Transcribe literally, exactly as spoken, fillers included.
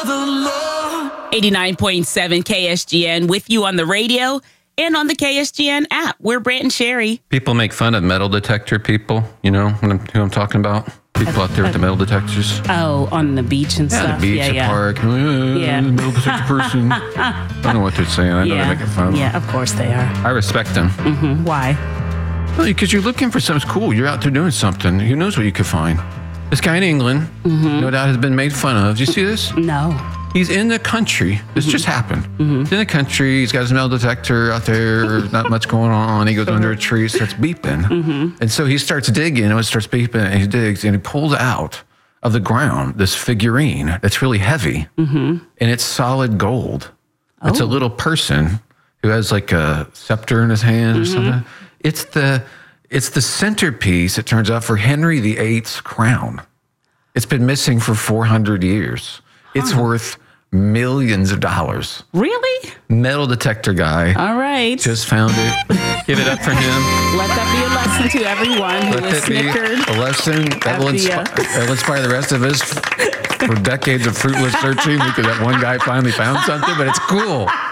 eighty-nine point seven K S G N with you on the radio and on the K S G N app. We're Brant and Sherry. People make fun of metal detector people, you know when I'm, who I'm talking about? People out there with the metal detectors. Oh, on the beach and yeah, stuff. The beach, yeah, the yeah. park. Uh, Yeah. Metal detector person. I don't know what they're saying. I know yeah. they're making fun of Yeah, them. of course they are. I respect them. Mm-hmm. Why? Well, because you're looking for something cool. You're out there doing something. Who knows what you could find? This guy in England, mm-hmm. no doubt, has been made fun of. Do you see this? No. He's in the country. This mm-hmm. just happened. Mm-hmm. He's in the country. He's got his metal detector out there. Not much going on. He goes under a tree, starts beeping. Mm-hmm. And so he starts digging. And it starts beeping. And he digs. And he pulls out of the ground this figurine that's really heavy. Mm-hmm. And it's solid gold. Oh. It's a little person who has like a scepter in his hand mm-hmm. or something. It's the, it's the centerpiece, it turns out, for Henry the Eighth's crown. It's been missing for four hundred years. Huh. It's worth millions of dollars. Really? Metal detector guy. All right. Just found it. Give it up for him. Let that be a lesson to everyone who Let is snickered. Be a lesson that will, the, uh... inspi- that will inspire the rest of us for decades of fruitless searching because that one guy finally found something, but it's cool.